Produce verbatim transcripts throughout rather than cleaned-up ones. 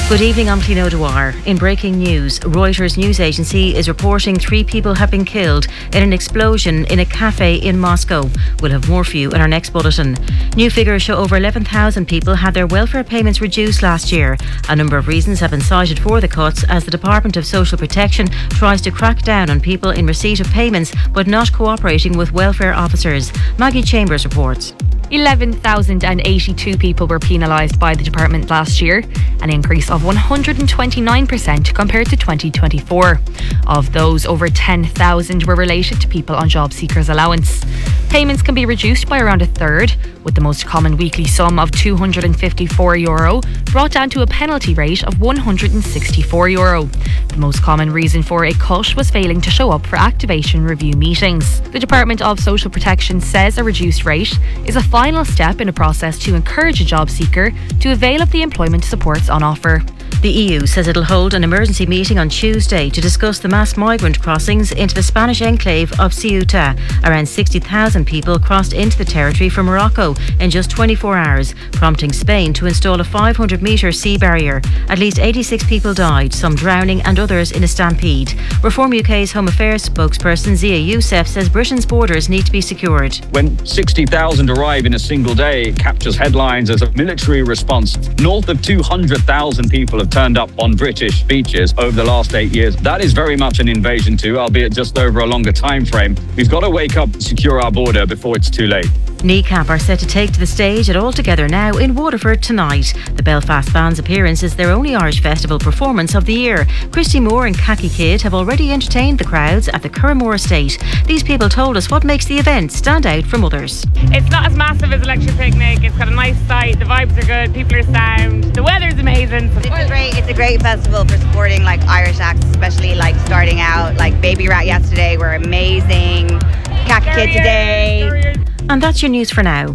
Good evening, I'm Clino Dwyer. In breaking news, Reuters news agency is reporting three people have been killed in an explosion in a cafe in Moscow. We'll have more for you in our next bulletin. New figures show over eleven thousand people had their welfare payments reduced last year. A number of reasons have been cited for the cuts as the Department of Social Protection tries to crack down on people in receipt of payments but not cooperating with welfare officers. Maggie Chambers reports. eleven thousand eighty-two people were penalised by the department last year, an increase of one hundred twenty-nine percent compared to twenty twenty-four. Of those, over ten thousand were related to people on job seekers allowance. Payments can be reduced by around a third, with the most common weekly sum of two hundred fifty-four euro brought down to a penalty rate of one hundred sixty-four euro. The most common reason for a cut was failing to show up for activation review meetings. The Department of Social Protection says a reduced rate is a final step in a process to encourage a job seeker to avail of the employment supports on offer. The E U says it'll hold an emergency meeting on Tuesday to discuss the mass migrant crossings into the Spanish enclave of Ceuta. Around sixty thousand people crossed into the territory from Morocco in just twenty-four hours, prompting Spain to install a five hundred metre sea barrier. At least eighty-six people died, some drowning and others in a stampede. Reform U K's Home Affairs spokesperson Zia Youssef says Britain's borders need to be secured. When sixty thousand arrive in a single day, it captures headlines as a military response. North of two hundred thousand people have turned up on British beaches over the last eight years. That is very much an invasion too, albeit just over a longer time frame. We've got to wake up and secure our border before it's too late. Kneecap are set to take to the stage at All Together Now in Waterford tonight. The Belfast Band's appearance is their only Irish festival performance of the year. Christy Moore and Khaki Kid have already entertained the crowds at the Curramore Estate. These people told us what makes the event stand out from others. It's not as massive as Electric Picnic. It's got a nice site, the vibes are good, people are sound, the weather's amazing. It's a great, it's a great festival for supporting like Irish acts, especially like starting out. Like Baby Rat yesterday were amazing. Khaki Kid today. And that's your news for now.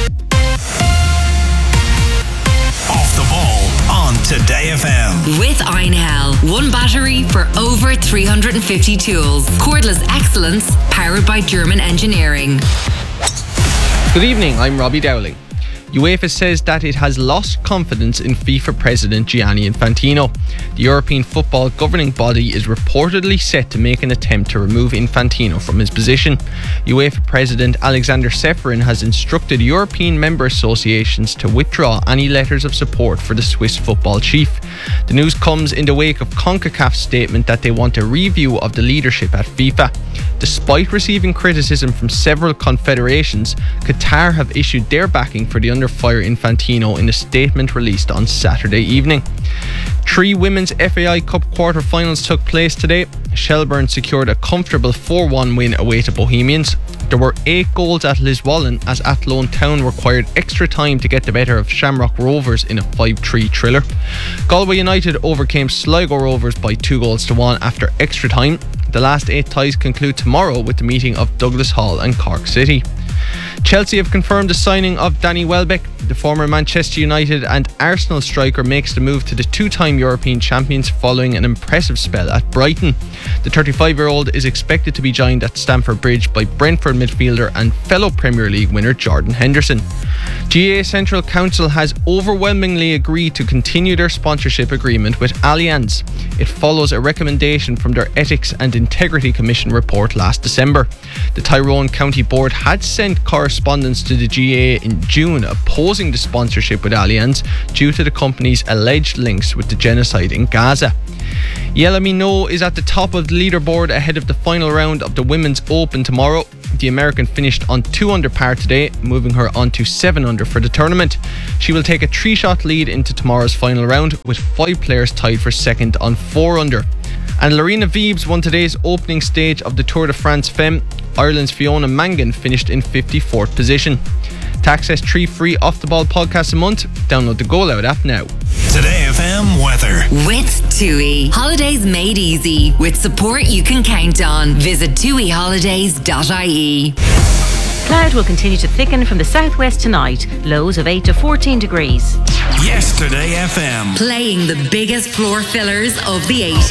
Off the ball on Today F M. With Einhell. One battery for over three hundred fifty tools. Cordless excellence powered by German engineering. Good evening, I'm Robbie Dowling. UEFA says that it has lost confidence in FIFA President Gianni Infantino. The European football governing body is reportedly set to make an attempt to remove Infantino from his position. UEFA President Alexander Seferin has instructed European member associations to withdraw any letters of support for the Swiss football chief. The news comes in the wake of CONCACAF's statement that they want a review of the leadership at FIFA. Despite receiving criticism from several confederations, Qatar have issued their backing for the under fire Infantino in a statement released on Saturday evening. Three women's F A I Cup quarter-finals took place today. Shelbourne secured a comfortable four one win away to Bohemians. There were eight goals at Liswallen as Athlone Town required extra time to get the better of Shamrock Rovers in a five three thriller. Galway United overcame Sligo Rovers by two goals to one after extra time. The last eight ties conclude tomorrow with the meeting of Douglas Hall and Cork City. Chelsea have confirmed the signing of Danny Welbeck. The former Manchester United and Arsenal striker makes the move to the two-time European champions following an impressive spell at Brighton. The thirty-five-year-old is expected to be joined at Stamford Bridge by Brentford midfielder and fellow Premier League winner Jordan Henderson. G A A Central Council has overwhelmingly agreed to continue their sponsorship agreement with Allianz. It follows a recommendation from their Ethics and Integrity Commission report last December. The Tyrone County Board had sent correspondence to the G A A in June opposing the sponsorship with Allianz due to the company's alleged links with the genocide in Gaza. Yelami No is at the top of the leaderboard ahead of the final round of the Women's Open tomorrow. The American finished on two under par today, moving her on to seven under for the tournament. She will take a three-shot lead into tomorrow's final round, with five players tied for second on four under. And Lorena Viebs won today's opening stage of the Tour de France Femme. Ireland's Fiona Mangan finished in fifty-fourth position. To access three free Off the Ball podcasts a month, download the Go Loud app now. Today F M weather. With TUI. Holidays made easy with support you can count on. Visit T U I holidays dot I E. Cloud will continue to thicken from the southwest tonight. Lows of eight to fourteen degrees. Yesterday F M. Playing the biggest floor fillers of the eighties.